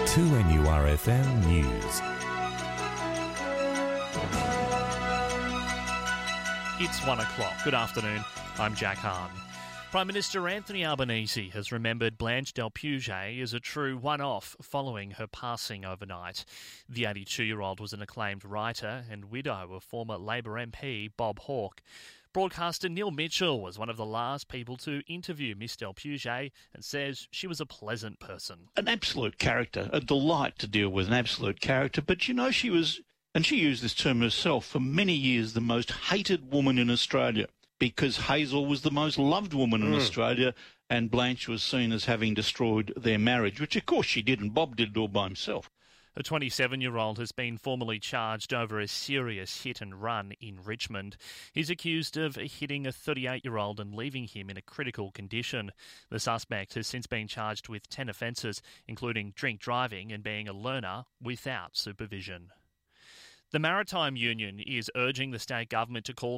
2NURFM News. It's 1 o'clock. Good afternoon. I'm Jack Hahn. Prime Minister Anthony Albanese has remembered Blanche Del Puget as a true one-off following her passing overnight. The 82-year-old was an acclaimed writer and widow of former Labor MP Bob Hawke. Broadcaster Neil Mitchell was one of the last people to interview Miss Del Puget and says she was a pleasant person. An absolute character, a delight to deal with, an absolute character. But you know, she was, and she used this term herself, for many years the most hated woman in Australia, because Hazel was the most loved woman in Australia and Blanche was seen as having destroyed their marriage, which of course she did, and Bob did it all by himself. A 27-year-old has been formally charged over a serious hit and run in Richmond. He's accused of hitting a 38-year-old and leaving him in a critical condition. The suspect has since been charged with 10 offences, including drink driving and being a learner without supervision. The Maritime Union is urging the state government to call